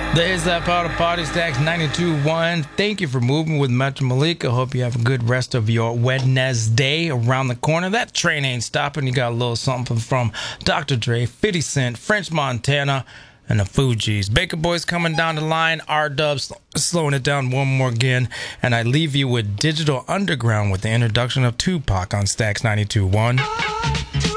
There's that part of Party Stacks 92.1. Thank you for moving with Metro Malika. Hope you have a good rest of your Wednesday around the corner. That train ain't stopping. You got a little something from Dr. Dre, 50 Cent, French Montana, and the Fugees. Baker Boys coming down the line. R-Dubs slowing it down one more again. And I leave you with Digital Underground with the introduction of Tupac on Stacks 92.1.